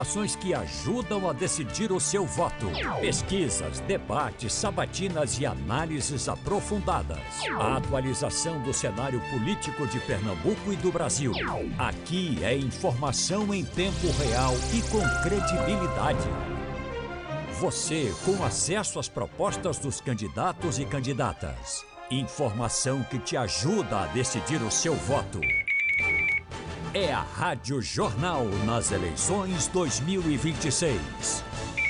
Ações que ajudam a decidir o seu voto. Pesquisas, debates, sabatinas e análises aprofundadas. A atualização do cenário político de Pernambuco e do Brasil. Aqui é informação em tempo real e com credibilidade. Você com acesso às propostas dos candidatos e candidatas. Informação que te ajuda a decidir o seu voto. É a Rádio Jornal nas eleições 2026.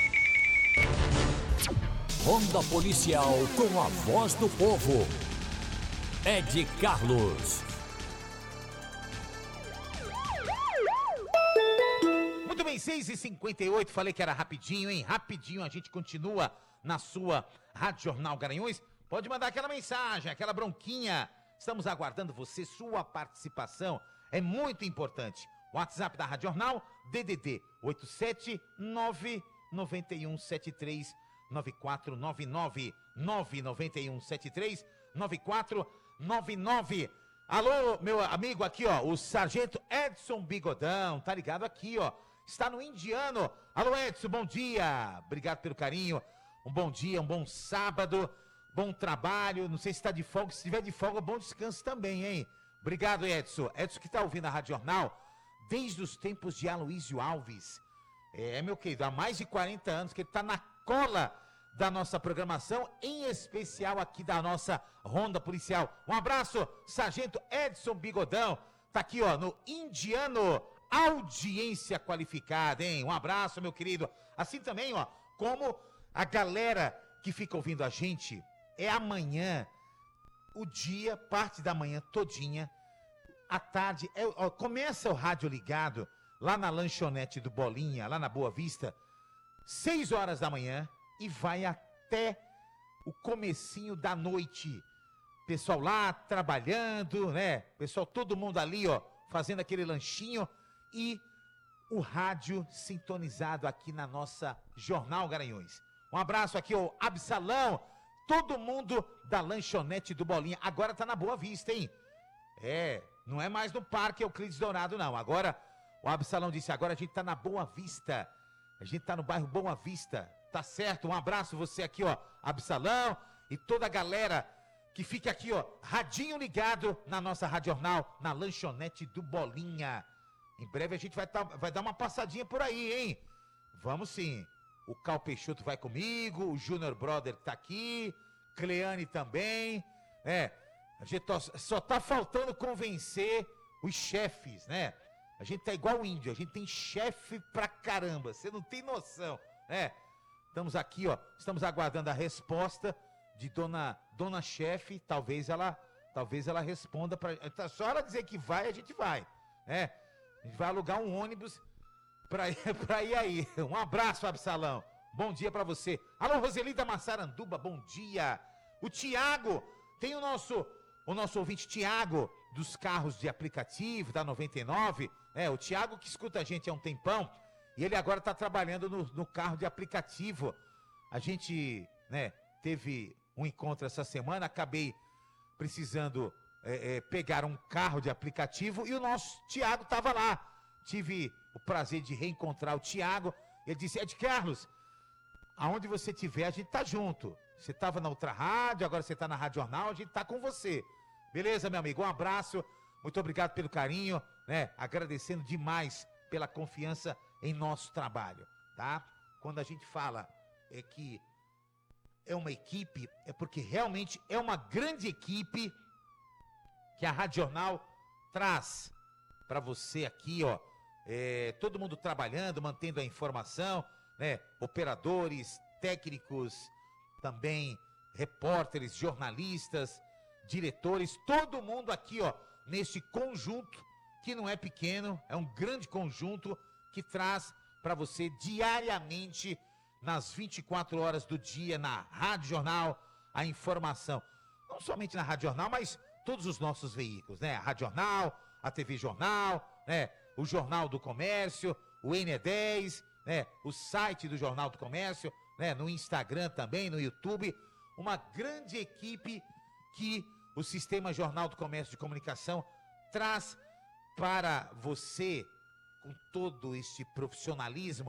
Ronda Policial com a voz do povo. Ed Carlos. Muito bem, 6h58, falei que era rapidinho, hein? Rapidinho, a gente continua na sua Rádio Jornal Garanhuns. Pode mandar aquela mensagem, aquela bronquinha. Estamos aguardando você, sua participação. É muito importante. WhatsApp da Rádio Jornal, DDD 87991739499, 991739499. Alô, meu amigo aqui, ó, o Sargento Edson Bigodão, tá ligado aqui, ó, está no Indiano. Alô, Edson, bom dia, obrigado pelo carinho, um bom dia, um bom sábado, bom trabalho, não sei se está de folga, se estiver de folga, bom descanso também, hein? Obrigado, Edson. Edson que está ouvindo a Rádio Jornal desde os tempos de Aloysio Alves. Meu querido, há mais de 40 anos que ele está na cola da nossa programação, em especial aqui da nossa Ronda Policial. Um abraço, Sargento Edson Bigodão. Tá aqui, ó, no Indiano, audiência qualificada, hein? Um abraço, meu querido. Assim também, ó, como a galera que fica ouvindo a gente, amanhã, o dia, parte da manhã todinha, à tarde, começa o rádio ligado lá na lanchonete do Bolinha, lá na Boa Vista, 6 horas da manhã e vai até o comecinho da noite. Pessoal lá trabalhando, né? Pessoal, todo mundo ali, ó, fazendo aquele lanchinho e o rádio sintonizado aqui na nossa Jornal Garanhuns. Um abraço aqui ao Absalão, todo mundo da lanchonete do Bolinha. Agora tá na Boa Vista, hein? Não é mais no Parque Euclides Dourado, não. Agora, o Absalão disse, agora a gente tá na Boa Vista. A gente tá no bairro Boa Vista. Tá certo? Um abraço você aqui, ó, Absalão e toda a galera que fica aqui, ó, radinho ligado na nossa Rádio Jornal, na lanchonete do Bolinha. Em breve a gente vai dar uma passadinha por aí, hein? Vamos sim. O Cal Peixoto vai comigo, o Júnior Brother tá aqui, Cleane também, a gente só tá faltando convencer os chefes, né? A gente tá igual o índio, a gente tem chefe pra caramba, você não tem noção, né? Estamos aqui, ó, estamos aguardando a resposta de dona chefe, talvez ela responda pra... Só ela dizer que vai, a gente vai, né? A gente vai alugar um ônibus pra ir aí. Um abraço, Absalão. Bom dia pra você. Alô, Roseli da Massaranduba, bom dia. O Tiago, tem o nosso ouvinte Tiago, dos carros de aplicativo, da 99. O Tiago que escuta a gente há um tempão, e ele agora tá trabalhando no carro de aplicativo. A gente, teve um encontro essa semana, acabei precisando pegar um carro de aplicativo, e o nosso Tiago tava lá. Tive o prazer de reencontrar o Tiago. Ele disse, Ed Carlos, aonde você estiver, a gente tá junto. Você estava na outra rádio, agora você está na Rádio Jornal, a gente tá com você. Beleza, meu amigo? Um abraço, muito obrigado pelo carinho, agradecendo demais pela confiança em nosso trabalho, tá? Quando a gente fala que é uma equipe, é porque realmente é uma grande equipe que a Rádio Jornal traz para você aqui, ó. Todo mundo trabalhando, mantendo a informação, operadores, técnicos, também repórteres, jornalistas, diretores, todo mundo aqui, ó, neste conjunto que não é pequeno, é um grande conjunto que traz para você diariamente, nas 24 horas do dia, na Rádio Jornal, a informação. Não somente na Rádio Jornal, mas todos os nossos veículos, A Rádio Jornal, a TV Jornal, o Jornal do Comércio, o NE10, o site do Jornal do Comércio, no Instagram também, no YouTube. Uma grande equipe que o Sistema Jornal do Comércio de Comunicação traz para você, com todo este profissionalismo,